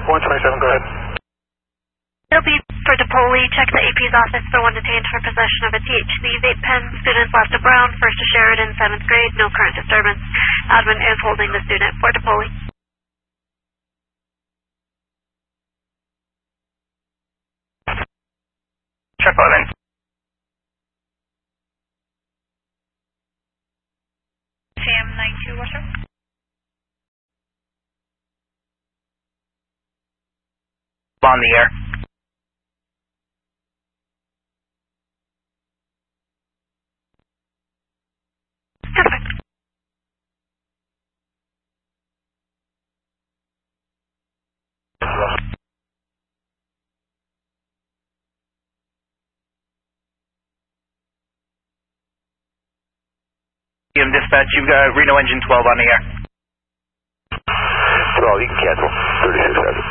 427, go ahead. It'll be for DePoli. Check the AP's office for one detained for possession of a THC vape pen. Students last to Brown, first to Sheridan, 7th grade. No current disturbance. Admin is holding the student for DePoli. Check 11. CM92, what's up? On the air. Dispatch, you've got Reno Engine 12 on the air. 12, you can cancel. 36 heavy.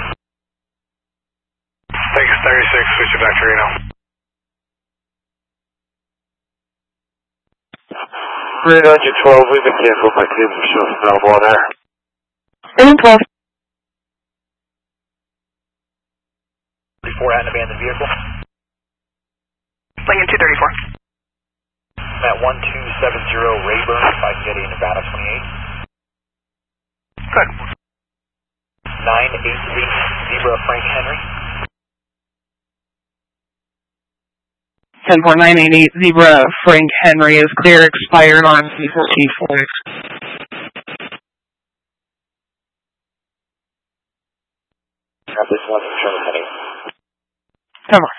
Thanks, 36, switch it back to Reno. Reno Engine 12, we've been canceled by team for showing available on air. Engine 12. Before at an abandoned vehicle. Lincoln 234. At 1270 Rayburn, 5 Getty, Nevada 28. Good. 988 Zebra Frank Henry. 10.988 Zebra Frank Henry is clear, expired on C4. Have this one from Sherman Henry. Come on.